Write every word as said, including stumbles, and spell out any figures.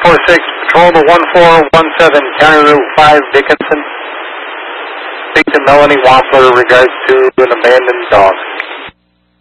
four six, patrol to one four one seven, County Route five, Dickinson. Speak to Melanie Wampler in regards to an abandoned dog.